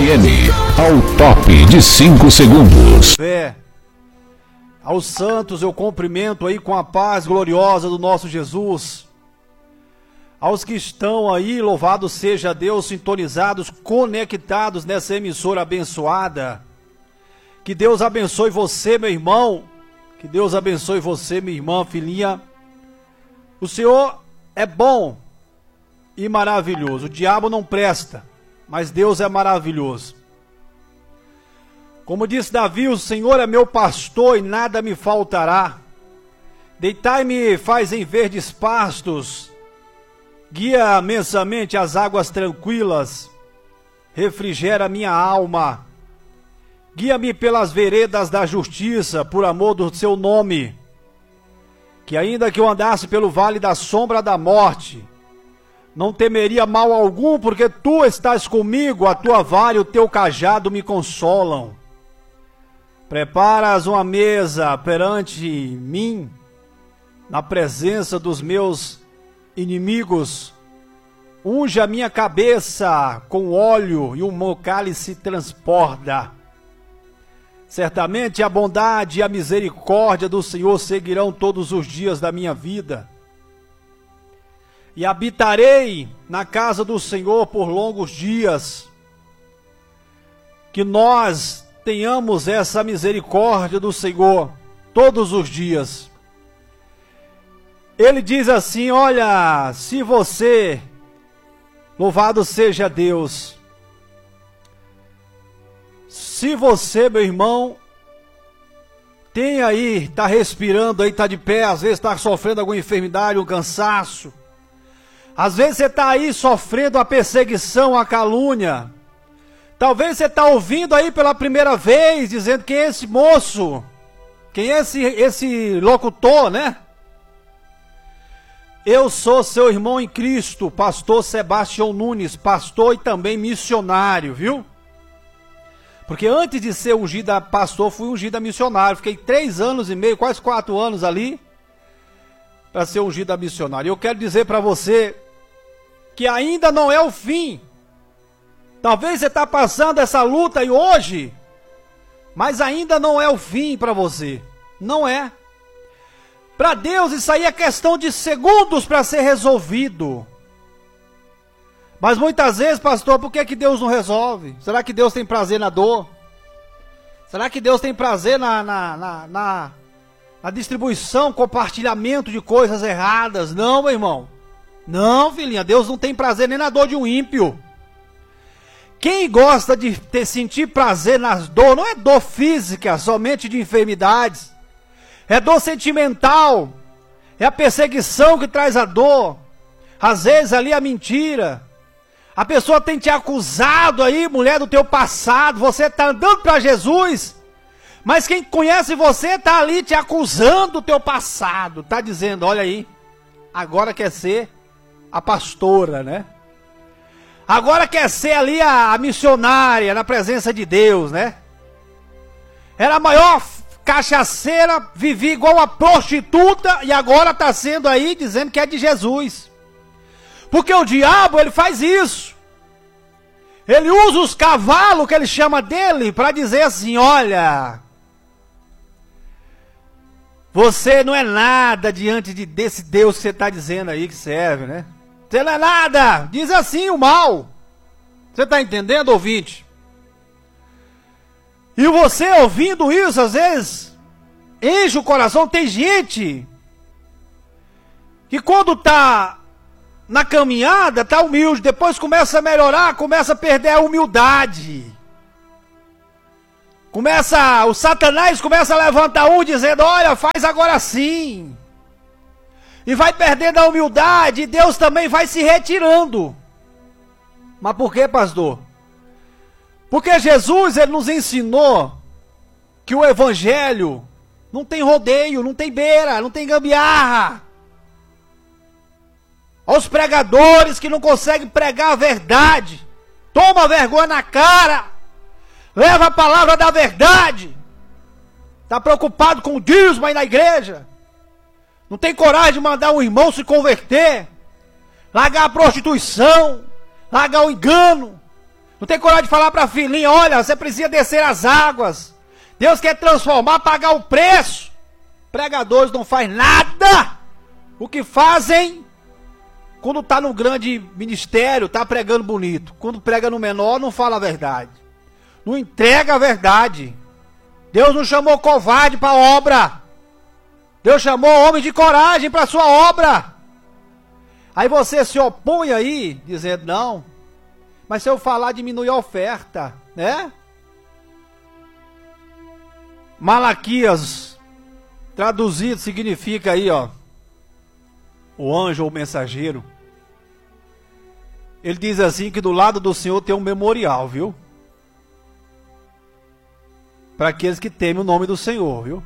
FM, ao top de 5 segundos. Fé. Aos santos eu cumprimento aí com a paz gloriosa do nosso Jesus. Aos que estão aí, louvado seja Deus, sintonizados, conectados nessa emissora abençoada. Que Deus abençoe você, meu irmão. Que Deus abençoe você, minha irmã, filhinha. O Senhor é bom e maravilhoso. O diabo não presta, mas Deus é maravilhoso. Como disse Davi, o Senhor é meu pastor e nada me faltará. Deitai-me faz em verdes pastos, guia mensamente as águas tranquilas, refrigera minha alma. Guia-me pelas veredas da justiça, por amor do seu nome. Que ainda que eu andasse pelo vale da sombra da morte, não temeria mal algum, porque tu estás comigo, a tua vara e o teu cajado me consolam. Preparas uma mesa perante mim, na presença dos meus inimigos. Unge a minha cabeça com óleo e o meu cálice transborda. Certamente a bondade e a misericórdia do Senhor seguirão todos os dias da minha vida. E habitarei na casa do Senhor por longos dias. Que nós tenhamos essa misericórdia do Senhor todos os dias. Ele diz assim: olha, se você, louvado seja Deus, se você, meu irmão, tem aí, está respirando aí, está de pé, às vezes está sofrendo alguma enfermidade, um cansaço, às vezes você está aí sofrendo a perseguição, a calúnia, talvez você está ouvindo aí pela primeira vez, dizendo: quem é esse moço? Quem é esse locutor, né? Eu sou seu irmão em Cristo, pastor Sebastião Nunes, pastor e também missionário, viu? Porque antes de ser ungido a pastor, fui ungido a missionário. Fiquei 3 anos e meio, quase 4 anos ali, para ser ungido a missionário. E eu quero dizer para você que ainda não é o fim. Talvez você está passando essa luta aí hoje, mas ainda não é o fim para você. Não é. Para Deus isso aí é questão de segundos para ser resolvido. Mas muitas vezes, pastor, por que Deus não resolve? Será que Deus tem prazer na dor? Será que Deus tem prazer na distribuição, compartilhamento de coisas erradas? Não, meu irmão. Não, filhinha, Deus não tem prazer nem na dor de um ímpio. Quem gosta de sentir prazer nas dores, não é dor física, somente de enfermidades. É dor sentimental. É a perseguição que traz a dor. Às vezes ali a mentira. A pessoa tem te acusado aí, mulher do teu passado, você está andando para Jesus, mas quem conhece você está ali te acusando do teu passado, está dizendo: olha aí, agora quer ser a pastora, né? Agora quer ser ali a missionária na presença de Deus, né? Era a maior cachaceira, vivia igual a prostituta e agora está sendo aí dizendo que é de Jesus. Porque o diabo, ele faz isso. Ele usa os cavalos que ele chama dele para dizer assim: olha, você não é nada diante desse Deus que você está dizendo aí que serve, né? Você não é nada. Diz assim o mal. Você está entendendo, ouvinte? E você ouvindo isso, às vezes, enche o coração. Tem gente que quando está na caminhada, está humilde, depois começa a melhorar, começa a perder a humildade. O Satanás começa a levantar um dizendo: olha, faz agora sim. E vai perdendo a humildade, e Deus também vai se retirando. Mas por quê, pastor? Porque Jesus, ele nos ensinou que o evangelho não tem rodeio, não tem beira, não tem gambiarra. Aos pregadores que não conseguem pregar a verdade, toma vergonha na cara, leva a palavra da verdade, está preocupado com o dízimo aí na igreja, não tem coragem de mandar um irmão se converter, largar a prostituição, largar o engano, Não tem coragem de falar para a filhinha, olha, você precisa descer as águas. Deus quer transformar, pagar o preço. Pregadores não fazem nada. O que fazem, quando está no grande ministério, está pregando bonito. Quando prega no menor, não fala a verdade. Não entrega a verdade. Deus não chamou covarde para a obra. Deus chamou homem de coragem para a sua obra. Aí você se opõe aí, dizendo, não, mas se eu falar, diminui a oferta, né? Malaquias, traduzido, significa aí, ó, o anjo ou o mensageiro. Ele diz assim que do lado do Senhor tem um memorial, viu? Para aqueles que temem o nome do Senhor, viu?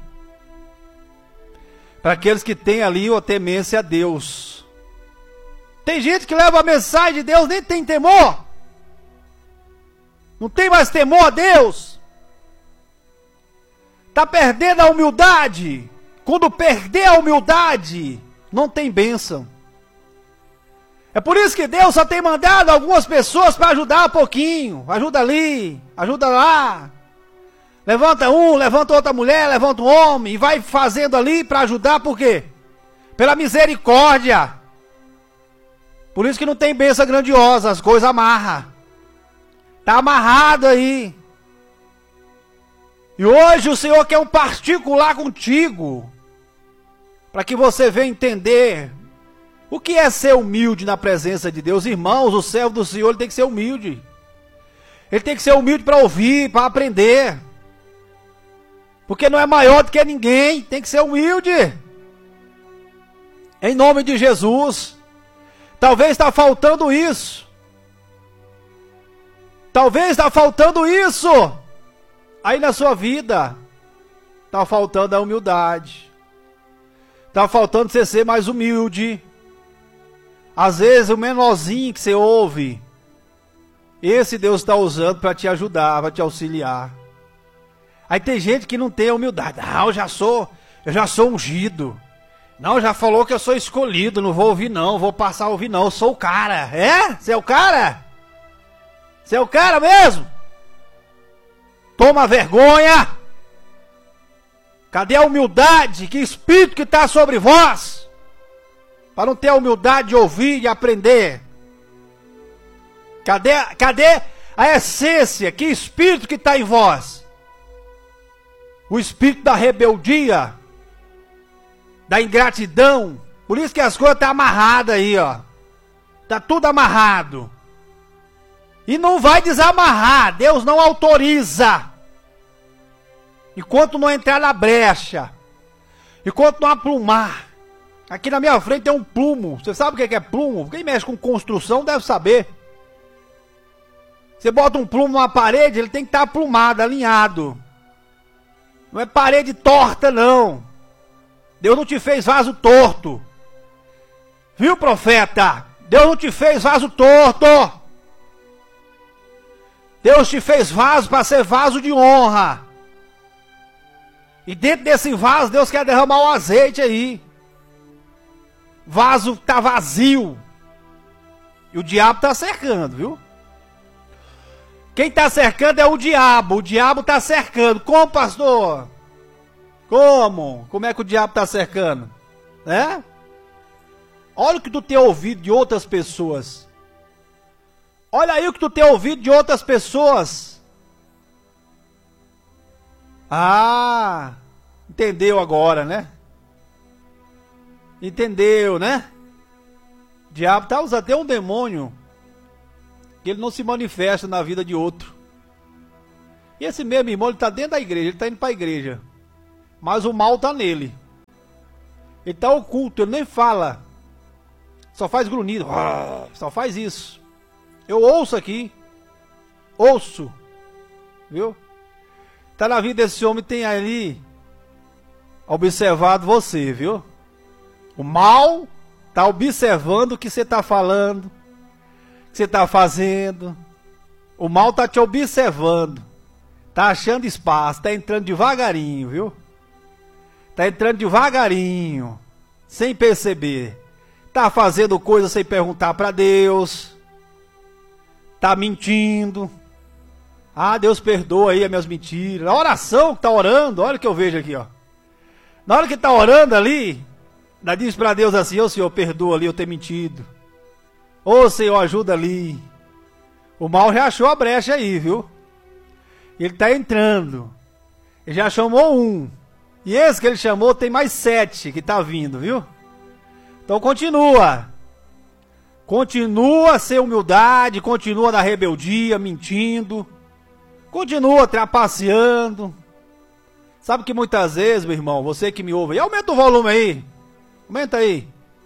Para aqueles que têm ali a temência a Deus. Tem gente que leva a mensagem de Deus, nem tem temor. Não tem mais temor a Deus. Está perdendo a humildade. Quando perder a humildade, não tem bênção. É por isso que Deus só tem mandado algumas pessoas para ajudar um pouquinho. Ajuda ali, ajuda lá. Levanta um, levanta outra mulher, levanta um homem. E vai fazendo ali para ajudar, por quê? Pela misericórdia. Por isso que não tem bênção grandiosa, as coisas amarram. Está amarrado aí. E hoje o Senhor quer um particular contigo. Para que você venha entender o que é ser humilde na presença de Deus. Irmãos, o servo do Senhor ele tem que ser humilde. Ele tem que ser humilde para ouvir, para aprender. Porque não é maior do que ninguém. Tem que ser humilde. Em nome de Jesus. Talvez está faltando isso. Talvez está faltando isso. Aí na sua vida. Está faltando a humildade. Está faltando você ser mais humilde. Às vezes o menorzinho que você ouve. Esse Deus está usando para te ajudar, para te auxiliar. Aí tem gente que não tem a humildade. Ah, eu já sou ungido. Não, já falou que eu sou escolhido, não vou ouvir não, vou passar a ouvir não, eu sou o cara. É? Você é o cara? Você é o cara mesmo? Toma vergonha. Cadê a humildade? Que espírito que está sobre vós? Para não ter a humildade de ouvir e aprender. Cadê a essência? Que espírito que está em vós? O espírito da rebeldia, da ingratidão. Por isso que as coisas estão amarradas aí, ó. Está tudo amarrado. E não vai desamarrar. Deus não autoriza. Enquanto não entrar na brecha. Enquanto não aplumar. Aqui na minha frente tem um plumo. Você sabe o que é plumo? Quem mexe com construção deve saber. Você bota um plumo numa parede, ele tem que estar aplumado, alinhado. Não é parede torta, não. Deus não te fez vaso torto. Viu, profeta? Deus não te fez vaso torto. Deus te fez vaso para ser vaso de honra. E dentro desse vaso, Deus quer derramar o azeite aí. Vaso está vazio. E o diabo está cercando, viu? Quem está cercando é o diabo. O diabo está cercando. Como, pastor? Como? Como é que o diabo está cercando? Né? Olha o que tu tem ouvido de outras pessoas. Olha aí o que tu tem ouvido de outras pessoas. Ah, entendeu agora, né? Entendeu, né? O diabo está usando até um demônio. Que ele não se manifesta na vida de outro. E esse mesmo irmão, ele está dentro da igreja, ele está indo para a igreja. Mas o mal está nele. Ele está oculto, ele nem fala. Só faz grunhido. Só faz isso. Eu ouço aqui. Ouço. Viu? Está na vida desse homem, tem ali observado você, viu? O mal está observando o que você está falando. Que você está fazendo. O mal está te observando. Está achando espaço. Está entrando devagarinho, viu? Está entrando devagarinho. Sem perceber. Está fazendo coisa sem perguntar para Deus. Está mentindo. Ah, Deus perdoa aí as minhas mentiras. A oração que tá orando, olha o que eu vejo aqui, ó. Na hora que tá orando ali, ainda diz para Deus assim: ô Senhor, perdoa ali eu ter mentido. Ô Senhor, ajuda ali. O mal já achou a brecha aí, viu? Ele tá entrando. Ele já chamou um. E esse que ele chamou tem mais 7 que tá vindo, viu? Então continua. Continua sem humildade, continua na rebeldia, mentindo. Continua trapaceando. Sabe que muitas vezes, meu irmão, você que me ouve, aumenta o volume aí. Aumenta aí.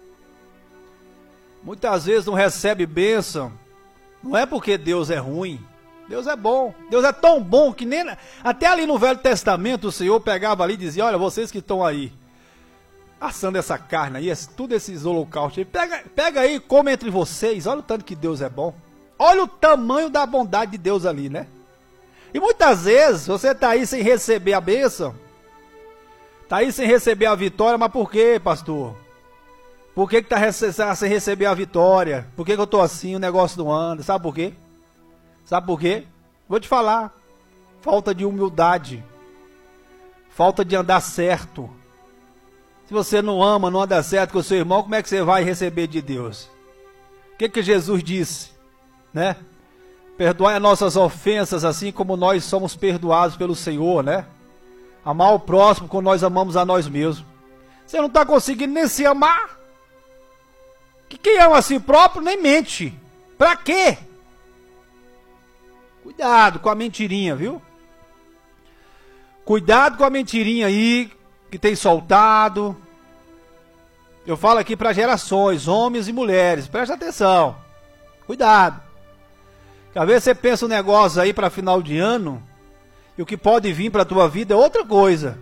Muitas vezes não recebe bênção. Não é porque Deus é ruim. Deus é bom. Deus é tão bom que nem... Até ali no Velho Testamento o Senhor pegava ali e dizia: olha, vocês que estão aí assando essa carne aí, tudo esses holocaustos aí, pega aí e come entre vocês. Olha o tanto que Deus é bom. Olha o tamanho da bondade de Deus ali, né? E muitas vezes você está aí sem receber a bênção. Está aí sem receber a vitória, mas por quê, pastor? Por que está sem receber a vitória? Por que eu estou assim, o negócio não anda? Sabe por quê? Sabe por quê? Vou te falar. Falta de humildade. Falta de andar certo. Se você não ama, não anda certo com o seu irmão, como é que você vai receber de Deus? O que Jesus disse? Né? Perdoai as nossas ofensas, assim como nós somos perdoados pelo Senhor, né? Amar o próximo como nós amamos a nós mesmos. Você não está conseguindo nem se amar. Que quem ama a si próprio nem mente. Pra quê? Cuidado com a mentirinha, viu? Cuidado com a mentirinha aí que tem soltado. Eu falo aqui para gerações, homens e mulheres. Presta atenção. Cuidado. Às vezes você pensa um negócio aí para final de ano e o que pode vir para a tua vida é outra coisa.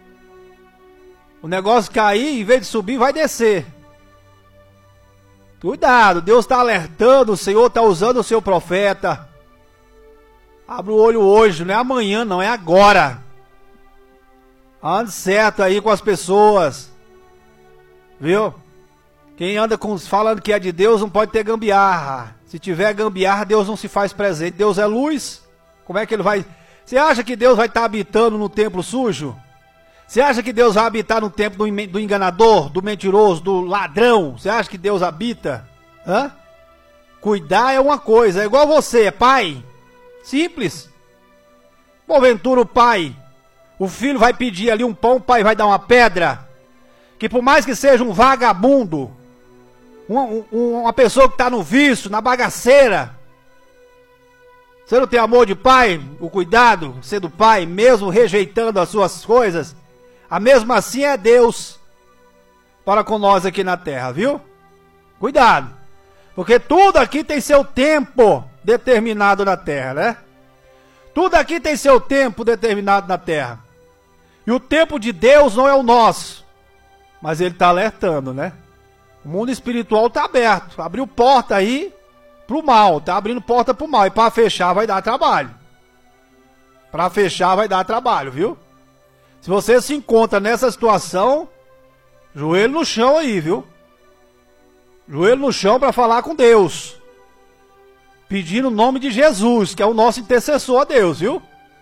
O negócio cair, em vez de subir, vai descer. Cuidado, Deus está alertando, o Senhor está usando o seu profeta. Abre o olho hoje, não é amanhã, não, é agora. Ande certo aí com as pessoas. Viu? Quem anda falando que é de Deus não pode ter gambiarra. Se tiver gambiarra, Deus não se faz presente. Deus é luz. Como é que ele vai... Você acha que Deus vai estar habitando no templo sujo? Você acha que Deus vai habitar no templo do enganador, do mentiroso, do ladrão? Você acha que Deus habita? Hã? Cuidar é uma coisa, é igual você, é pai. Simples. Porventura o pai, o filho vai pedir ali um pão, o pai vai dar uma pedra. Que por mais que seja um vagabundo, uma pessoa que está no vício, na bagaceira, você não tem amor de pai, o cuidado, ser do pai, mesmo rejeitando as suas coisas, a mesma assim é Deus para com nós aqui na terra, viu? Cuidado, porque tudo aqui tem seu tempo determinado na terra, né? Tudo aqui tem seu tempo determinado na terra. E o tempo de Deus não é o nosso, mas ele está alertando, né? O mundo espiritual está aberto, abriu porta aí para o mal, está abrindo porta para o mal, e para fechar vai dar trabalho. Para fechar vai dar trabalho, viu? Se você se encontra nessa situação, joelho no chão aí, viu? Joelho no chão para falar com Deus. Pedindo o nome de Jesus, que é o nosso intercessor a Deus, viu?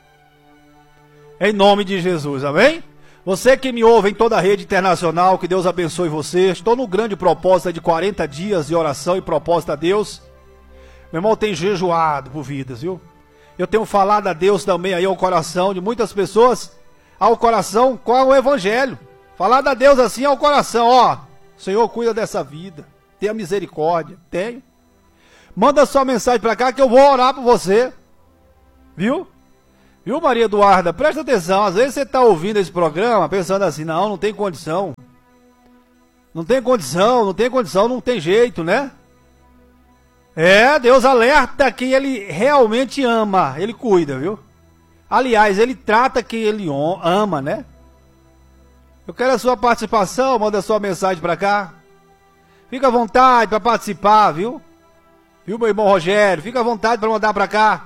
Em nome de Jesus, amém? Você que me ouve em toda a rede internacional, que Deus abençoe você. Estou no grande propósito de 40 dias de oração e propósito a Deus. Meu irmão, tem jejuado por vidas, viu? Eu tenho falado a Deus também aí ao coração de muitas pessoas, ao coração com o evangelho. Falado a Deus assim ao coração, ó, Senhor, cuida dessa vida, tenha misericórdia, tenho. Manda sua mensagem para cá que eu vou orar por você, viu? Viu, Maria Eduarda? Presta atenção, às vezes você está ouvindo esse programa pensando assim, não tem condição. Não tem condição, não tem jeito, né? É, Deus alerta que ele realmente ama, ele cuida, viu? Aliás, ele trata quem ele ama, né? Eu quero a sua participação, manda sua mensagem para cá. Fica à vontade para participar, viu? Viu, meu irmão Rogério? Fica à vontade para mandar para cá.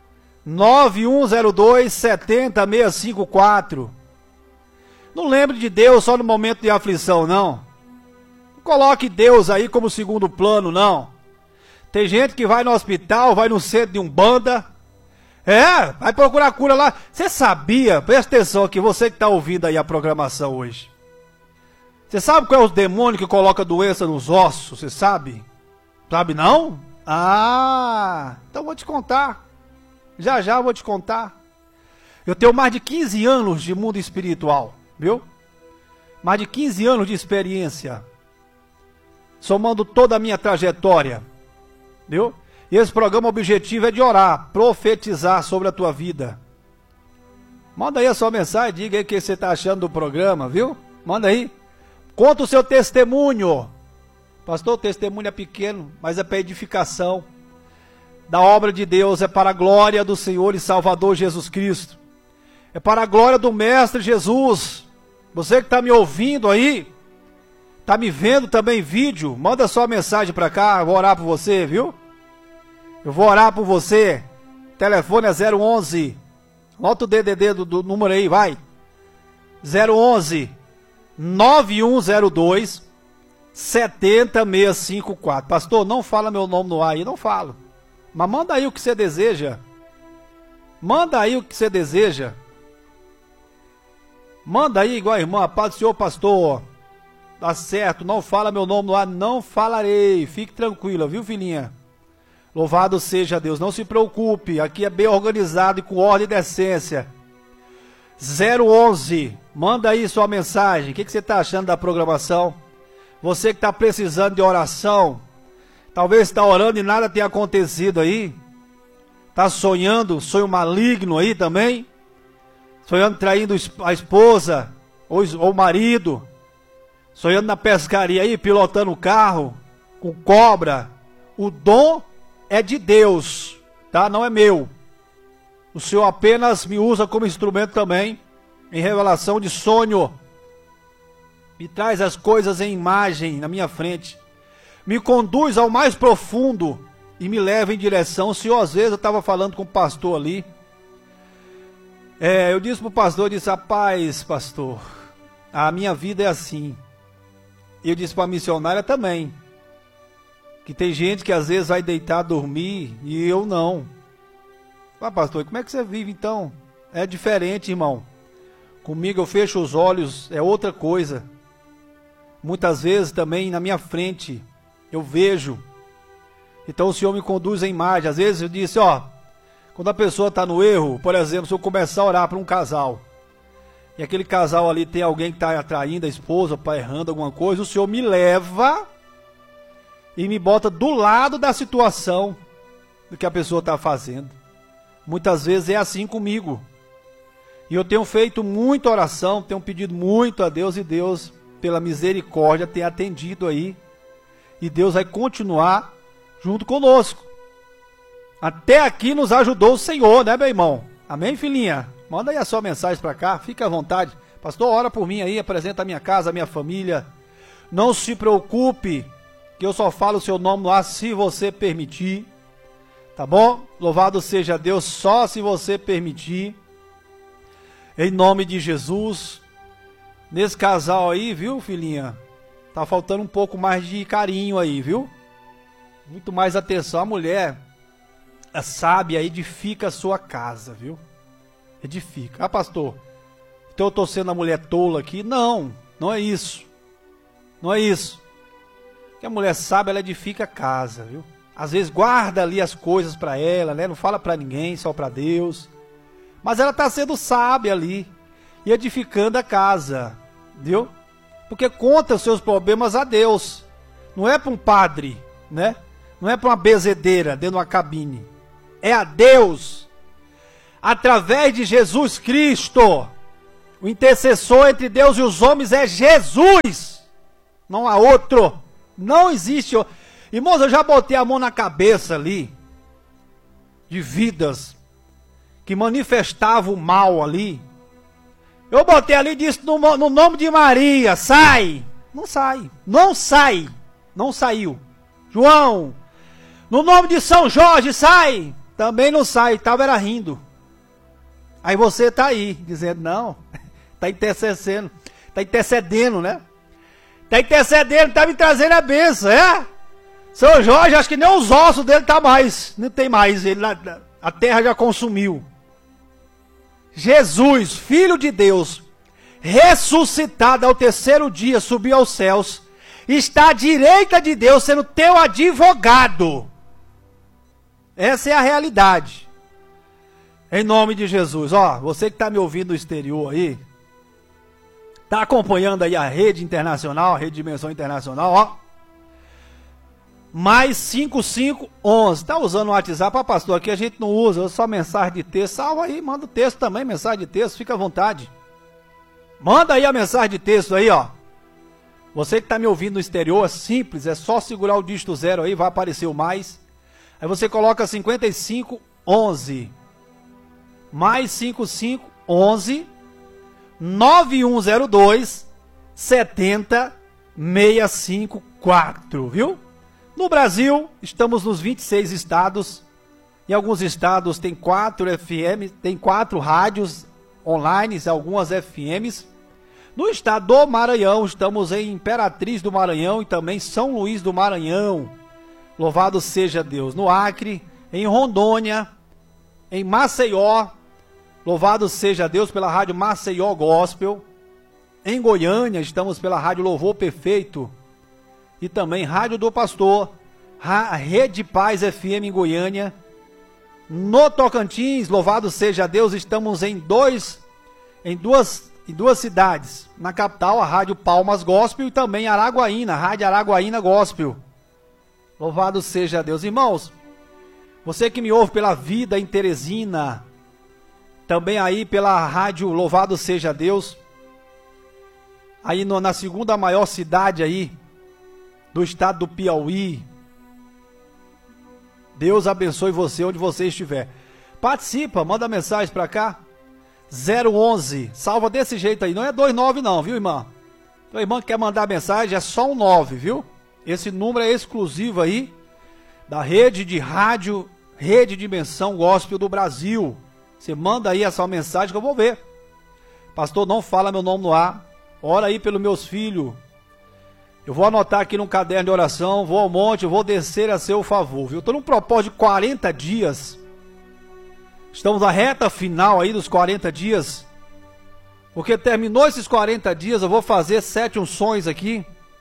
9102-70654. Não lembre de Deus só no momento de aflição, não. Não coloque Deus aí como segundo plano, não. Tem gente que vai no hospital, vai no centro de Umbanda, Vai procurar cura lá. Você sabia, presta atenção aqui, você que está ouvindo aí a programação hoje. Você sabe qual é os demônios que colocam doença nos ossos? Você sabe? Sabe não? Então vou te contar. Já eu vou te contar. Eu tenho mais de 15 anos de mundo espiritual, viu? Mais de 15 anos de experiência. Somando toda a minha trajetória, viu? E esse programa, o objetivo é de orar, profetizar sobre a tua vida. Manda aí a sua mensagem, diga aí o que você está achando do programa, viu? Manda aí. Conta o seu testemunho. Pastor, o testemunho é pequeno, mas é para edificação da obra de Deus, é para a glória do Senhor e Salvador Jesus Cristo. É para a glória do Mestre Jesus. Você que está me ouvindo aí, está me vendo também em vídeo, manda sua mensagem para cá, eu vou orar por você, viu? Eu vou orar por você. Telefone é 011. Anota o DDD do número aí, vai. 011 9102 70654. Pastor, não fala meu nome no ar aí, não falo. Mas manda aí o que você deseja. Manda aí o que você deseja. Manda aí, igual a irmã, a paz do Senhor, pastor. Tá certo, não fala meu nome no ar, não falarei. Fique tranquila, viu, filhinha? Louvado seja Deus, não se preocupe, aqui é bem organizado e com ordem e decência. 011, manda aí sua mensagem, o que você está achando da programação? Você que está precisando de oração, talvez está orando e nada tenha acontecido aí, está sonhando, sonho maligno aí também, sonhando traindo a esposa ou o marido, sonhando na pescaria aí, pilotando o carro, com cobra. O dom é de Deus, tá? Não é meu. O Senhor apenas me usa como instrumento também, em revelação de sonho. Me traz as coisas em imagem na minha frente. Me conduz ao mais profundo e me leva em direção. O Senhor, às vezes, eu estava falando com o pastor ali. Eu disse para o pastor, eu disse, rapaz, pastor, a minha vida é assim. E eu disse para a missionária também. Que tem gente que às vezes vai deitar, dormir, e eu não. Pastor, como é que você vive então? É diferente, irmão. Comigo eu fecho os olhos, é outra coisa. Muitas vezes também na minha frente, eu vejo. Então o Senhor me conduz em imagem. Às vezes eu disse, quando a pessoa está no erro, por exemplo, se eu começar a orar para um casal, e aquele casal ali tem alguém que está atraindo a esposa, para errando alguma coisa, o Senhor me leva e me bota do lado da situação do que a pessoa está fazendo. Muitas vezes é assim comigo. E eu tenho feito muita oração, tenho pedido muito a Deus, e Deus, pela misericórdia, tem atendido aí. E Deus vai continuar junto conosco. Até aqui nos ajudou o Senhor, né, meu irmão? Amém, filhinha? Manda aí a sua mensagem para cá, fica à vontade. Pastor, ora por mim aí, apresenta a minha casa, a minha família. Não se preocupe, que eu só falo o seu nome lá se você permitir, tá bom? Louvado seja Deus, só se você permitir, em nome de Jesus. Nesse casal aí, viu, filhinha? Tá faltando um pouco mais de carinho aí, viu? Muito mais atenção. A mulher, a sábia, edifica a sua casa, viu? Edifica. Pastor, então eu tô sendo a mulher tola aqui? Não, não é isso. Não é isso. Porque a mulher sábia, ela edifica a casa, viu? Às vezes guarda ali as coisas para ela, né? Não fala para ninguém, só para Deus. Mas ela está sendo sábia ali e edificando a casa, viu? Porque conta os seus problemas a Deus. Não é para um padre, né? Não é para uma bezedeira dentro de uma cabine. É a Deus. Através de Jesus Cristo. O intercessor entre Deus e os homens é Jesus. Não há outro. Não existe. Irmãos, eu já botei a mão na cabeça ali de vidas que manifestavam o mal ali. Eu botei ali e disse no nome de Maria, sai. Não sai. Não sai. Não saiu. João, no nome de São Jorge, sai. Também não sai. Estava era rindo. Aí você está aí, dizendo, não, está intercedendo. Está intercedendo, né? Está intercedendo, está me trazendo a bênção, é? São Jorge, acho que nem os ossos dele tá mais. Não tem mais. Ele a terra já consumiu. Jesus, Filho de Deus, ressuscitado ao terceiro dia, subiu aos céus, está à direita de Deus, sendo teu advogado. Essa é a realidade. Em nome de Jesus. Ó, você que está me ouvindo no exterior aí, está acompanhando aí a rede internacional, a rede Dimensão Internacional, ó. Mais 5511. Está usando o WhatsApp, pastor? Aqui a gente não usa, só mensagem de texto. Salva aí, manda o texto também, mensagem de texto, fica à vontade. Manda aí a mensagem de texto aí, ó. Você que está me ouvindo no exterior, é simples, é só segurar o dígito 0 aí, vai aparecer o mais. Aí você coloca 5511. Mais 5511 9102 70654, viu? No Brasil, estamos nos 26 estados. Em alguns estados tem 4 FM, tem 4 rádios online, algumas FMs. No estado do Maranhão, estamos em Imperatriz do Maranhão e também São Luís do Maranhão. Louvado seja Deus. No Acre, em Rondônia, em Maceió. Louvado seja Deus pela rádio Maceió Gospel. Em Goiânia, estamos pela rádio Louvor Perfeito. E também Rádio do Pastor, a Rede Paz FM em Goiânia. No Tocantins, louvado seja Deus, estamos em duas cidades. Na capital, a Rádio Palmas Gospel e também Araguaína, a Rádio Araguaína Gospel. Louvado seja Deus. Irmãos, você que me ouve pela Vida em Teresina, também aí pela rádio Louvado seja Deus, aí na segunda maior cidade aí, do estado do Piauí. Deus abençoe você onde você estiver. Participa, manda mensagem para cá. 011, salva desse jeito aí, não é 29 não, viu, irmã? Então, irmã que quer mandar mensagem, é só um 9, viu? Esse número é exclusivo aí da rede de rádio, Rede Dimensão Gospel do Brasil. Você manda aí essa mensagem que eu vou ver. Pastor, não fala meu nome no ar. Ora aí pelos meus filhos. Eu vou anotar aqui num caderno de oração, vou ao monte, vou descer a seu favor, viu? Estou num propósito de 40 dias. Estamos na reta final aí dos 40 dias. Porque terminou esses 40 dias, eu vou fazer 7 unções aqui.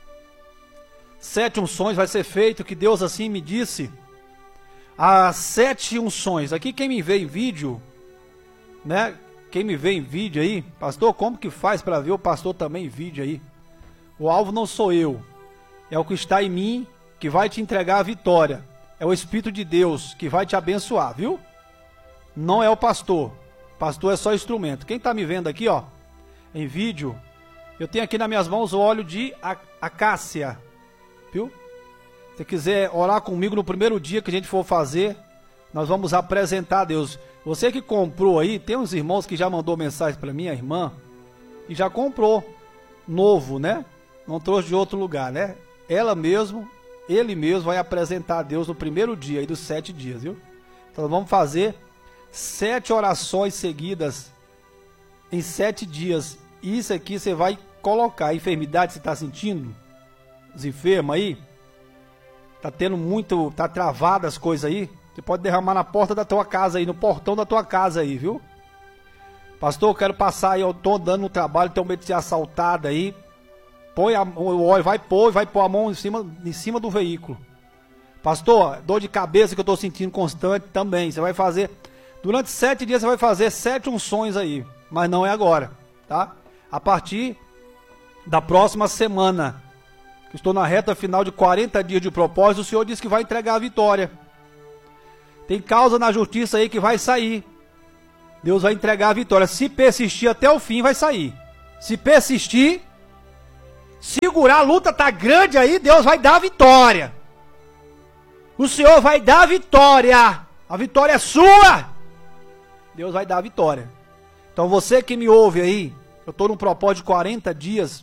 7 unções vai ser feito, que Deus assim me disse. As 7 unções. Aqui quem me vê em vídeo, né? Quem me vê em vídeo aí, pastor, como que faz para ver o pastor também em vídeo aí? O alvo não sou eu, é o que está em mim que vai te entregar a vitória. É o Espírito de Deus que vai te abençoar, viu? Não é o pastor. Pastor é só instrumento. Quem está me vendo aqui, ó, em vídeo, eu tenho aqui nas minhas mãos o óleo de acácia, viu? Se quiser orar comigo no primeiro dia que a gente for fazer, nós vamos apresentar a Deus. Você que comprou aí, tem uns irmãos que já mandou mensagem para mim, a irmã, e já comprou novo, né? Não trouxe de outro lugar, né? Ela mesmo, ele mesmo vai apresentar a Deus no primeiro dia aí dos 7 dias, viu? Então vamos fazer 7 orações seguidas em 7 dias. Isso aqui você vai colocar. A enfermidade você está sentindo? Os enfermos aí? Tá tendo muito, tá travado as coisas aí? Você pode derramar na porta da tua casa aí, no portão da tua casa aí, viu? Pastor, eu quero passar aí, eu tô andando no trabalho, tenho medo de ser assaltado aí. Põe o óleo, vai pôr a mão em cima do veículo. Pastor, dor de cabeça que eu tô sentindo constante também. Você vai fazer, durante 7 dias você vai fazer 7 unções aí. Mas não é agora, tá? A partir da próxima semana, que estou na reta final de 40 dias de propósito, o Senhor disse que vai entregar a vitória. Tem causa na justiça aí que vai sair. Deus vai entregar a vitória. Se persistir até o fim, vai sair. Se persistir, segurar, a luta tá grande aí, Deus vai dar a vitória. O Senhor vai dar a vitória. A vitória é sua. Deus vai dar a vitória. Então você que me ouve aí, eu estou num propósito de 40 dias.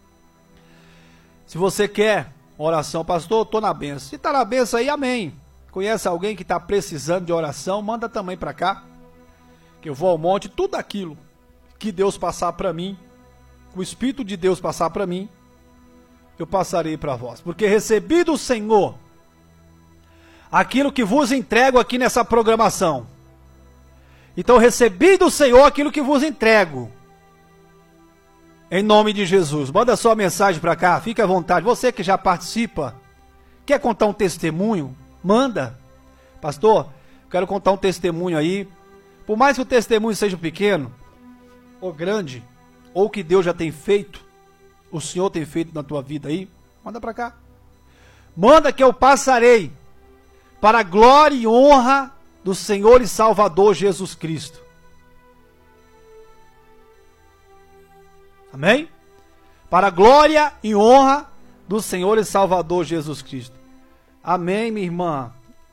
Se você quer oração, pastor, eu estou na benção. Se está na benção aí, amém. Conhece alguém que está precisando de oração, manda também para cá. Que eu vou ao monte, tudo aquilo que Deus passar para mim, o Espírito de Deus passar para mim, eu passarei para vós. Porque recebi do Senhor aquilo que vos entrego aqui nessa programação. Então recebi do Senhor aquilo que vos entrego. Em nome de Jesus. Manda sua mensagem para cá, fique à vontade. Você que já participa, quer contar um testemunho? Manda. Pastor, quero contar um testemunho aí. Por mais que o testemunho seja pequeno, ou grande, ou que Deus já tem feito, o Senhor tem feito na tua vida aí, manda para cá. Manda que eu passarei para a glória e honra do Senhor e Salvador Jesus Cristo. Amém? Para a glória e honra do Senhor e Salvador Jesus Cristo. Amém, minha irmã.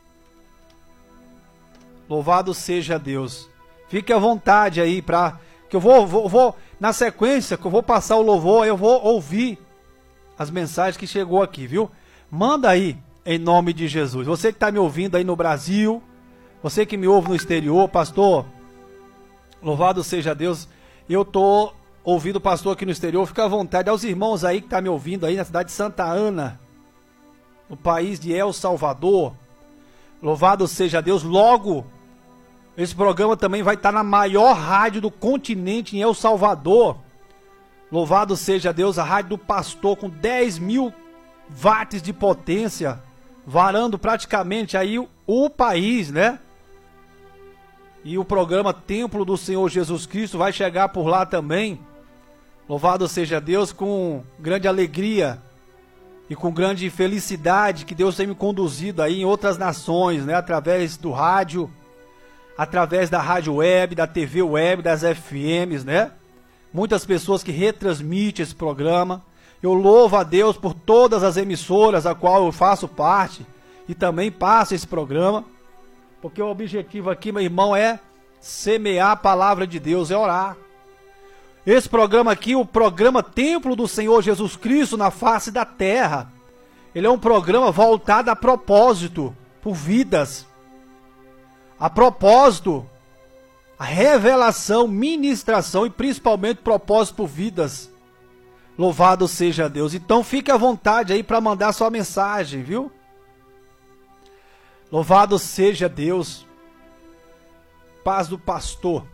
Louvado seja Deus. Fique à vontade aí para que eu vou na sequência que eu vou passar o louvor, eu vou ouvir as mensagens que chegou aqui, viu? Manda aí em nome de Jesus. Você que está me ouvindo aí no Brasil, você que me ouve no exterior, pastor, louvado seja Deus. Eu tô ouvindo o pastor aqui no exterior, fica à vontade. Aos irmãos aí que estão me ouvindo aí na cidade de Santa Ana, no país de El Salvador, louvado seja Deus. Logo, esse programa também vai estar na maior rádio do continente em El Salvador. Louvado seja Deus, a rádio do pastor com 10.000 watts de potência, varando praticamente aí o país, né? E o programa Templo do Senhor Jesus Cristo vai chegar por lá também. Louvado seja Deus, com grande alegria e com grande felicidade que Deus tem me conduzido aí em outras nações, né? Através do rádio, através da rádio web, da TV web, das FMs, né? Muitas pessoas que retransmitem esse programa. Eu louvo a Deus por todas as emissoras a qual eu faço parte e também passo esse programa, porque o objetivo aqui, meu irmão, é semear a palavra de Deus, é orar. Esse programa aqui, o programa Templo do Senhor Jesus Cristo na face da terra, ele é um programa voltado a propósito, por vidas. A propósito, a revelação, ministração e principalmente propósito por vidas. Louvado seja Deus. Então fique à vontade aí para mandar sua mensagem, viu? Louvado seja Deus. Paz do pastor.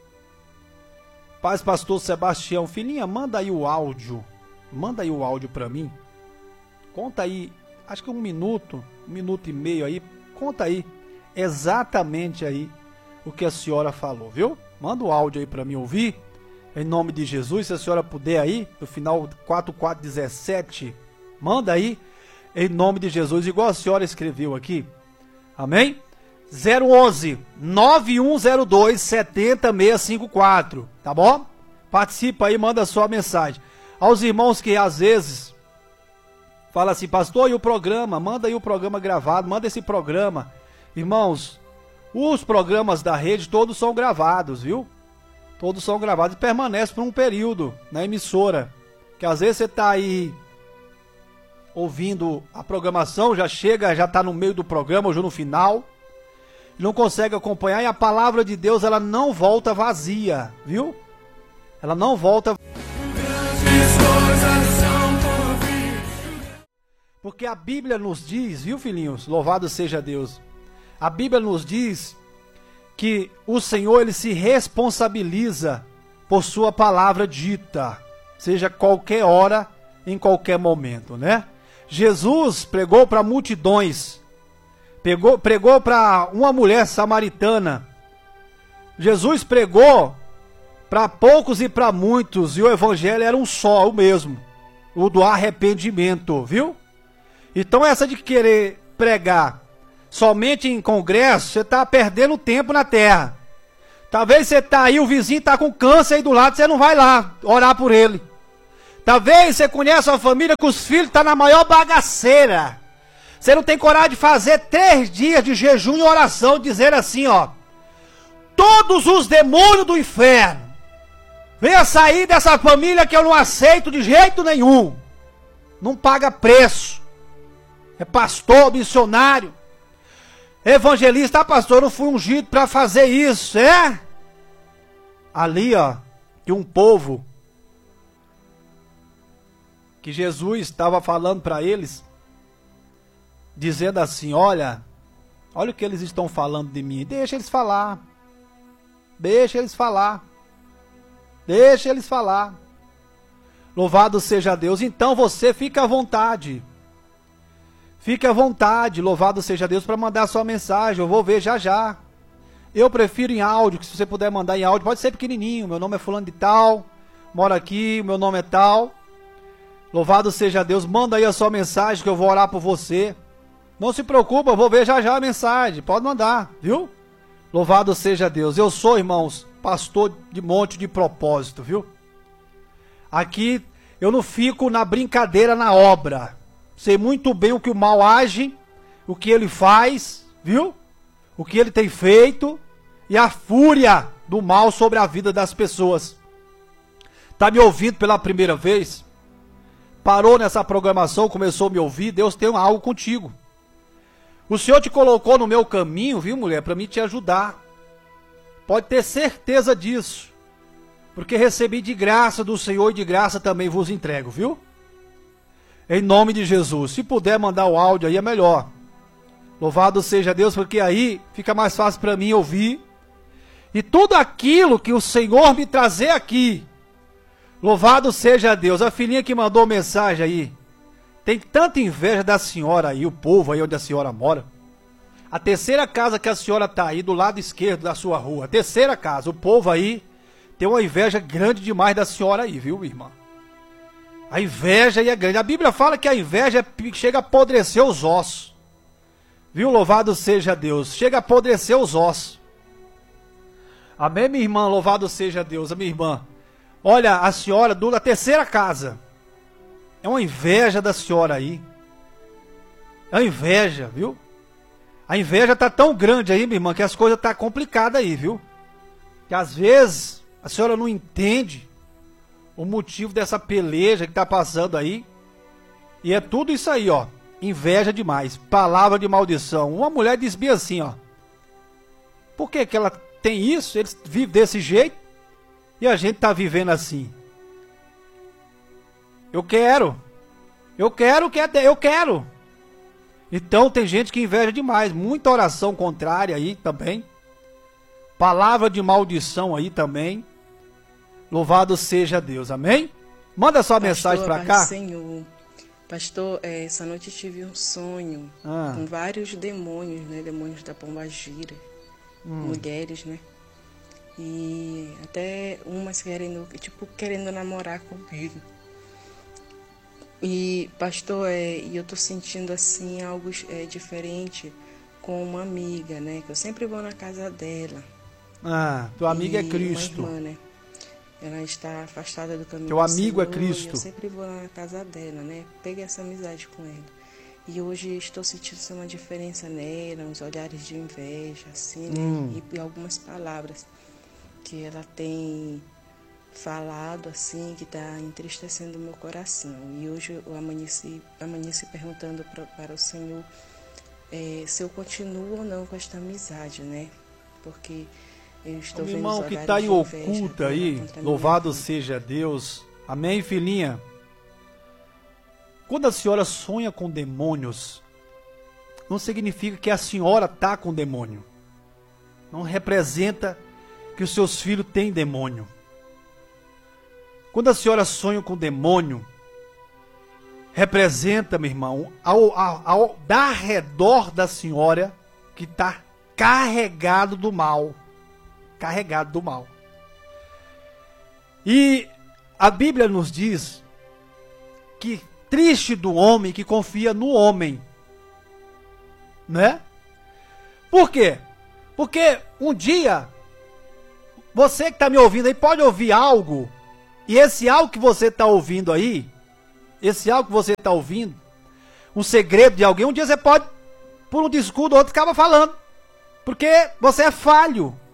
Paz, pastor Sebastião. Filhinha, manda aí o áudio. Manda aí o áudio para mim. Conta aí, acho que 1 minuto, 1 minuto e meio aí. Conta aí exatamente aí o que a senhora falou, viu? Manda o áudio aí para mim ouvir. Em nome de Jesus, se a senhora puder aí, no final 4417, manda aí, em nome de Jesus, igual a senhora escreveu aqui. Amém? 011 9102 70654, tá bom? Participa aí, manda a sua mensagem. Aos irmãos que às vezes fala assim, pastor, e o programa? Manda aí o programa gravado, manda esse programa. Irmãos, os programas da rede todos são gravados, viu? Todos são gravados e permanecem por um período na emissora. Que às vezes você está aí ouvindo a programação, já chega, já está no meio do programa, ou já no final, não consegue acompanhar, e a palavra de Deus, ela não volta vazia, viu? Ela não volta. Porque a Bíblia nos diz, viu, filhinhos? Louvado seja Deus. A Bíblia nos diz que o Senhor, ele se responsabiliza por sua palavra dita, seja qualquer hora, em qualquer momento, né? Jesus pregou para multidões, pregou para uma mulher samaritana. Jesus pregou para poucos e para muitos, e o evangelho era um só, o mesmo, o do arrependimento, viu? Então essa de querer pregar somente em congresso, você está perdendo tempo na terra. Talvez você está aí, o vizinho está com câncer aí do lado, você não vai lá orar por ele. Talvez você conheça uma família que os filhos estão na maior bagaceira. Você não tem coragem de fazer 3 dias de jejum e oração, dizer assim, ó: todos os demônios do inferno, venha sair dessa família que eu não aceito de jeito nenhum. Não paga preço. É pastor, missionário, evangelista. Pastor, eu não fui ungido para fazer isso, é? Ali, ó, que um povo que Jesus estava falando para eles, dizendo assim, olha o que eles estão falando de mim, deixa eles falar. Deixa eles falar. Deixa eles falar. Louvado seja Deus. Então você fica à vontade. Fique à vontade, louvado seja Deus, para mandar a sua mensagem. Eu vou ver já já. Eu prefiro em áudio, que se você puder mandar em áudio, pode ser pequenininho. Meu nome é fulano de tal, moro aqui, meu nome é tal. Louvado seja Deus, manda aí a sua mensagem que eu vou orar por você. Não se preocupa, eu vou ver já já a mensagem. Pode mandar, viu? Louvado seja Deus. Eu sou, irmãos, pastor de monte de propósito, viu? Aqui eu não fico na brincadeira, na obra. Sei muito bem o que o mal age, o que ele faz, viu? O que ele tem feito e a fúria do mal sobre a vida das pessoas. Tá me ouvindo pela primeira vez? Parou nessa programação, começou a me ouvir? Deus tem algo contigo. O Senhor te colocou no meu caminho, viu, mulher, para me te ajudar. Pode ter certeza disso. Porque recebi de graça do Senhor e de graça também vos entrego, viu? Em nome de Jesus. Se puder mandar o áudio aí é melhor. Louvado seja Deus, porque aí fica mais fácil para mim ouvir. E tudo aquilo que o Senhor me trazer aqui. Louvado seja Deus. A filhinha que mandou mensagem aí. Tem tanta inveja da senhora aí, o povo aí onde a senhora mora. A terceira casa que a senhora tá aí, do lado esquerdo da sua rua. A terceira casa, o povo aí tem uma inveja grande demais da senhora aí, viu, irmã? A inveja aí é grande. A Bíblia fala que a inveja chega a apodrecer os ossos. Viu? Louvado seja Deus. Chega a apodrecer os ossos. Amém, minha irmã? Louvado seja Deus. A minha irmã. Olha, a senhora da terceira casa. É uma inveja da senhora aí. É uma inveja, viu? A inveja tá tão grande aí, minha irmã, que as coisas tá complicadas aí, viu? Que às vezes a senhora não entende o motivo dessa peleja que tá passando aí. E é tudo isso aí, ó. Inveja demais. Palavra de maldição. Uma mulher disse bem assim, ó. Por que que ela tem isso? Eles vivem desse jeito e a gente tá vivendo assim. Eu quero. Então tem gente que inveja demais. Muita oração contrária aí também. Palavra de maldição aí também. Louvado seja Deus, amém? Manda sua mensagem para cá. Senhor. Pastor, essa noite eu tive um sonho com vários demônios, né? Demônios da pombagira, mulheres, né? E até umas querendo namorar comigo. E, pastor, eu tô sentindo assim algo diferente com uma amiga, né? Que eu sempre vou na casa dela. Tua amiga é Cristo. Uma irmã, né? Ela está afastada do caminho. Teu amigo Senhor, é Cristo. Eu sempre vou na casa dela, né? Peguei essa amizade com ela. E hoje estou sentindo uma diferença nela, uns olhares de inveja, assim, né? E algumas palavras que ela tem falado, assim, que está entristecendo o meu coração. E hoje eu amanheci perguntando para o Senhor se eu continuo ou não com esta amizade, né? Porque eu estou vendo irmão que está em oculta aí, louvado seja Deus. Amém, filhinha? Quando a senhora sonha com demônios, não significa que a senhora está com demônio. Não representa que os seus filhos têm demônio. Quando a senhora sonha com demônio, representa, meu irmão, ao redor da senhora que está carregado do mal. Carregado do mal. E a Bíblia nos diz que triste do homem que confia no homem. Né? Por quê? Porque um dia, você que está me ouvindo aí pode ouvir algo, e esse algo que você está ouvindo aí, um segredo de alguém, um dia você pode, por um descuido, outro acaba falando. Porque você é falho.